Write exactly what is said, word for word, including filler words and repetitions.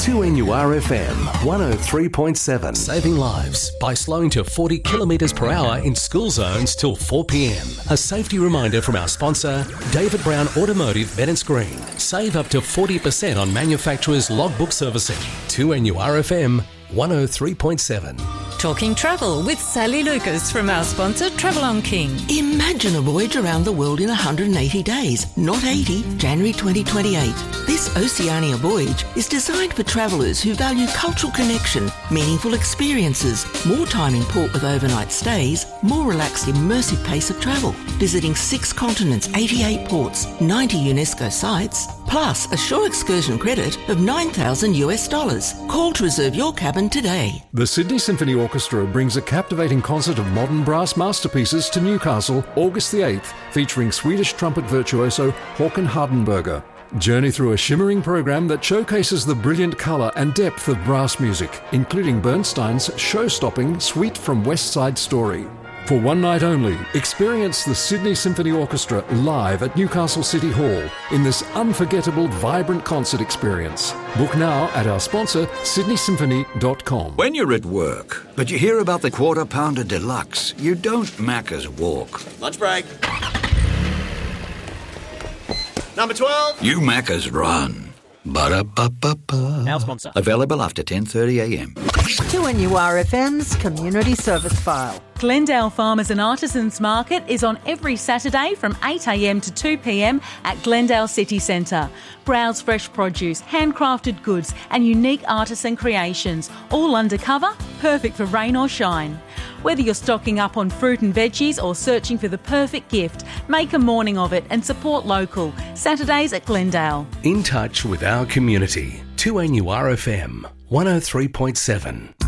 two N U R F M one oh three point seven. Saving lives by slowing to forty kilometres per hour in school zones till four p.m. A safety reminder from our sponsor, David Brown Automotive Bennetts Green. Save up to forty percent on manufacturers' logbook servicing. two N U R F M one oh three point seven. Talking travel with Sally Lucas from our sponsor Travel on King. Imagine a voyage around the world in one hundred eighty days, not eighty, January twenty twenty-eight. This Oceania voyage is designed for travellers who value cultural connection, meaningful experiences, more time in port with overnight stays, more relaxed immersive pace of travel, visiting six continents, eighty-eight ports, ninety UNESCO sites, plus a shore excursion credit of nine thousand US dollars. Call to reserve your cabin today. The Sydney Symphony Orchestra brings a captivating concert of modern brass masterpieces to Newcastle August the eighth, featuring Swedish trumpet virtuoso Håkan Hardenberger. Journey through a shimmering program that showcases the brilliant colour and depth of brass music, including Bernstein's show-stopping Suite from West Side Story. For one night only, experience the Sydney Symphony Orchestra live at Newcastle City Hall in this unforgettable, vibrant concert experience. Book now at our sponsor, sydney symphony dot com. When you're at work, but you hear about the Quarter Pounder Deluxe, you don't Macca's walk. Lunch break. Number twelve. You Macca's run. Ba-da-ba-ba-ba. Our sponsor. Available after ten thirty a m. two N U R F M's Community Service File. Glendale Farmers and Artisans Market is on every Saturday from eight a m to two p m at Glendale City Centre. Browse fresh produce, handcrafted goods and unique artisan creations, all undercover, perfect for rain or shine. Whether you're stocking up on fruit and veggies or searching for the perfect gift, make a morning of it and support local. Saturdays at Glendale. In touch with our community. two N U R F M one oh three point seven.